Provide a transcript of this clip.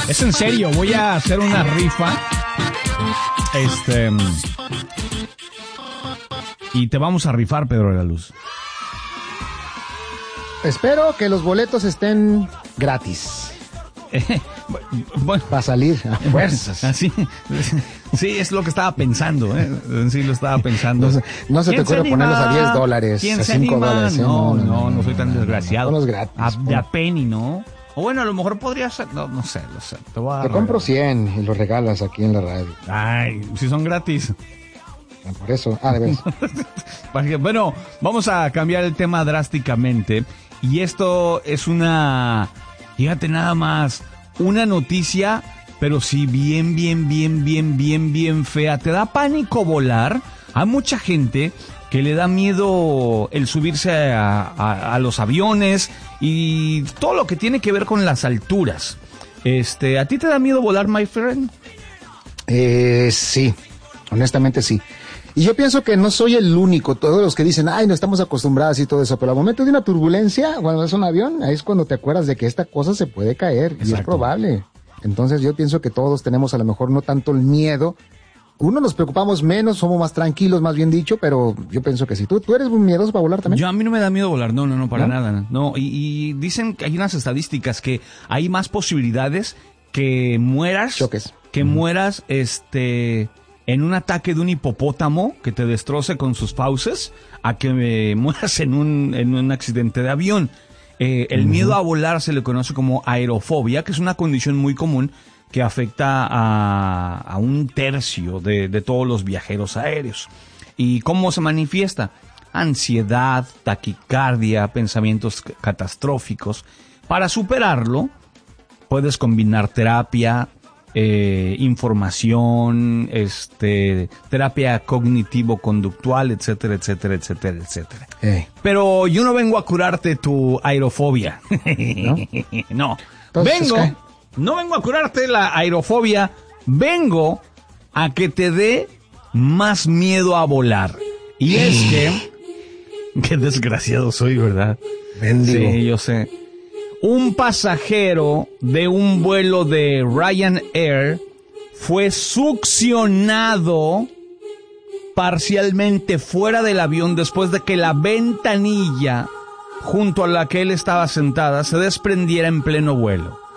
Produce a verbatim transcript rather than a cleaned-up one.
Es en serio, voy a hacer una rifa. Este... Y te vamos a rifar, Pedro de la Luz. Espero que los boletos estén gratis. Eh, bueno, para salir a fuerzas. Así, sí, es lo que estaba pensando, ¿eh? Sí, lo estaba pensando. No se, no se te ocurre se ponerlos a diez dólares, ¿Quién a se cinco anima? dólares. ¿eh? No, no, no, no soy tan desgraciado. Son los gratis. A, de a penny, ¿no? O bueno, a lo mejor podría ser, no, no sé, no sé. Te, voy a te compro cien y los regalas aquí en la radio. Ay, si son gratis. Por eso, ah, de veras. Bueno, vamos a cambiar el tema drásticamente. Y esto es una, fíjate nada más, una noticia, pero sí bien, bien, bien, bien, bien, bien fea. ¿Te da pánico volar? Hay mucha gente que le da miedo el subirse a, a, a los aviones y todo lo que tiene que ver con las alturas. Este, ¿a ti te da miedo volar, my friend? Eh, sí, honestamente sí. Y yo pienso que no soy el único, todos los que dicen, ay, no estamos acostumbrados y todo eso, pero al momento de una turbulencia, cuando es un avión, ahí es cuando te acuerdas de que esta cosa se puede caer. Exacto. Y es probable. Entonces yo pienso que todos tenemos a lo mejor no tanto el miedo. Uno nos preocupamos menos, somos más tranquilos, más bien dicho, pero yo pienso que sí. ¿Tú, tú eres muy miedoso para volar también? Yo a mí no me da miedo volar, no, no, no, para ¿No? nada. No, y, y dicen que hay unas estadísticas que hay más posibilidades que mueras, choques, que uh-huh. mueras, este, en un ataque de un hipopótamo que te destroce con sus fauces, a que me mueras en un, en un accidente de avión. Eh, el uh-huh. miedo a volar se le conoce como aerofobia, que es una condición muy común que afecta a, a un tercio de, de todos los viajeros aéreos. ¿Y cómo se manifiesta? Ansiedad, taquicardia, pensamientos catastróficos. Para superarlo, puedes combinar terapia, eh, información, este, terapia cognitivo-conductual, etcétera, etcétera, etcétera, etcétera. Hey. Pero yo no vengo a curarte tu aerofobia. ¿No? No. Entonces, vengo... ¿qué? No vengo a curarte la aerofobia, vengo a que te dé más miedo a volar. Y es que... Qué desgraciado soy, ¿verdad? Bendigo. Sí, yo sé. Un pasajero de un vuelo de Ryanair fue succionado parcialmente fuera del avión después de que la ventanilla junto a la que él estaba sentada se desprendiera en pleno vuelo.